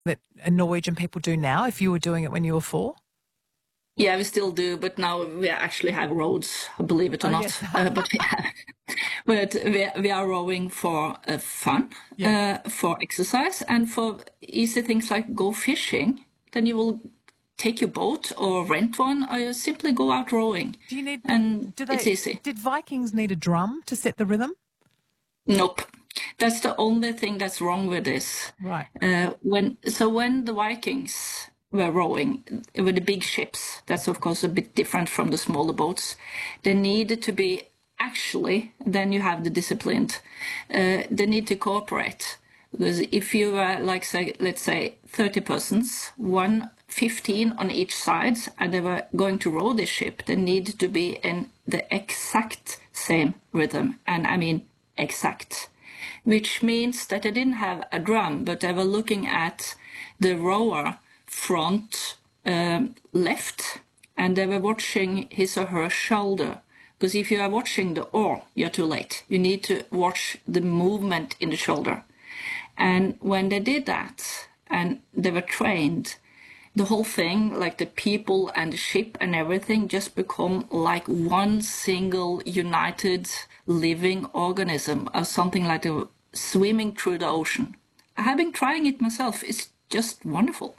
that Norwegian people do now if you were doing it when you were 4? Yeah, we still do, but now we actually have roads, believe it or Oh, not. yes. But we are rowing for fun, Yeah. for exercise, and for easy things like go fishing. Then you will take your boat or rent one, or you simply go out rowing, Do you need, and do it's they, easy. did Vikings need a drum to set the rhythm? Nope. That's the only thing that's wrong with this. Right. When the Vikings were rowing with the big ships, that's of course a bit different from the smaller boats. They needed to be actually. Then you have the disciplined. They need to cooperate, because if you are like say, let's say 30 persons, 15 on each side, and they were going to row this ship, they needed to be in the exact same rhythm, and I mean exact, which means that they didn't have a drum, but they were looking at the rower front left, and they were watching his or her shoulder. Because if you are watching the oar, you're too late. You need to watch the movement in the shoulder. And when they did that, and they were trained, the whole thing, like the people and the ship and everything, just become like one single united living organism, or something like a swimming through the ocean. I have been trying it myself. It's just wonderful.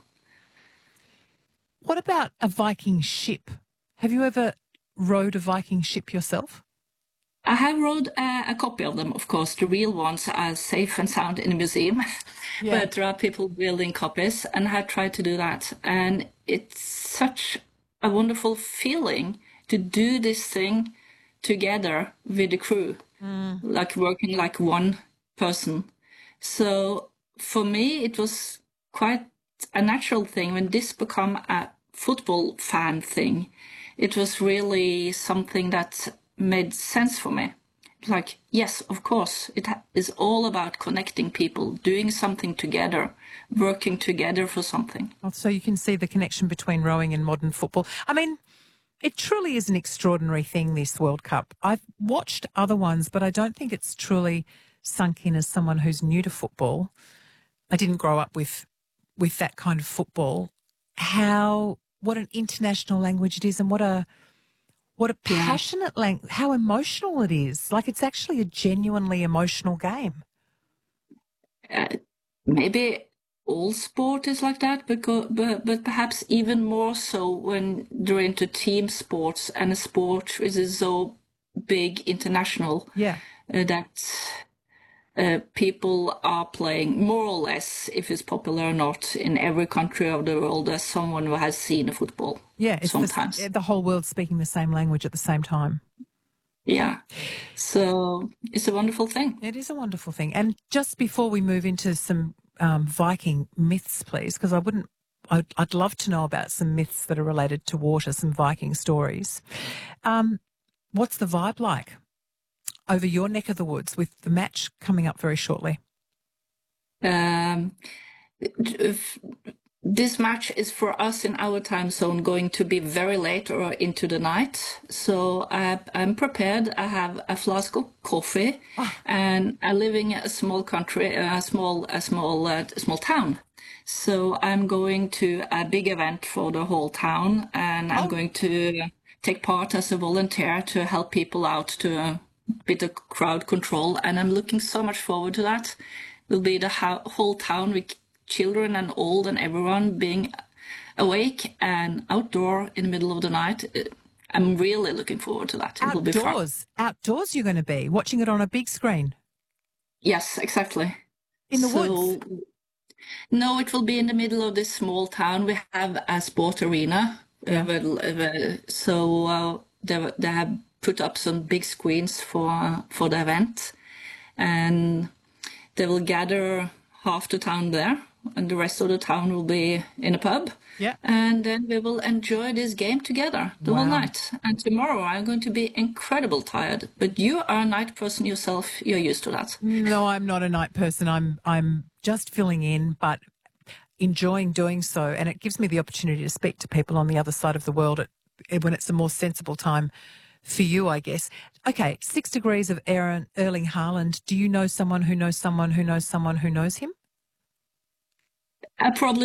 What about a Viking ship? Have you ever rowed a Viking ship yourself? I have rode a copy of them, of course. The real ones are safe and sound in a museum, Yeah. but there are people building copies, and I have tried to do that. And it's such a wonderful feeling to do this thing together with the crew, like working like one person. So for me, it was quite a natural thing when this became a football fan thing. It was really something that made sense for me. Like, yes, of course, it is all about connecting people, doing something together, working together for something. So you can see the connection between rowing and modern football. I mean, it truly is an extraordinary thing, this World Cup. I've watched other ones, but I don't think it's truly sunk in as someone who's new to football. I didn't grow up with that kind of football. What an international language it is, and what a passionate language, how emotional it is. Like, it's actually a genuinely emotional game. Maybe all sport is like that, but perhaps even more so when they're into team sports, and a sport is so big international. Yeah. That people are playing more or less, if it's popular or not, in every country of the world as someone who has seen a football. Yeah, it's sometimes. the whole world speaking the same language at the same time. Yeah. So it's a wonderful thing. It is a wonderful thing. And just before we move into some Viking myths, please, because I'd love to know about some myths that are related to water, some Viking stories. What's the vibe like over your neck of the woods with the match coming up very shortly? This match is for us in our time zone going to be very late or into the night. So I'm prepared. I have a flask of coffee, and I live in a small country, a small town. So I'm going to a big event for the whole town, and I'm going to take part as a volunteer to help people out to a bit of crowd control. And I'm looking so much forward to that. It'll be the whole town with children and old and everyone being awake and outdoor in the middle of the night. I'm really looking forward to that. It will be fun. Outdoors you're going to be, watching it on a big screen? Yes, exactly. In the woods? No, it will be in the middle of this small town. We have a sport arena. Yeah. So they have put up some big screens for the event. And they will gather half the town there, and the rest of the town will be in a pub. Yeah. And then we will enjoy this game together the whole night. And tomorrow I'm going to be incredibly tired. But you are a night person yourself. You're used to that. No, I'm not a night person. I'm just filling in, but enjoying doing so. And it gives me the opportunity to speak to people on the other side of the world when it's a more sensible time for you, I guess. Okay, 6 Degrees of Erling Haaland. Do you know someone who knows someone who knows someone who knows him? probably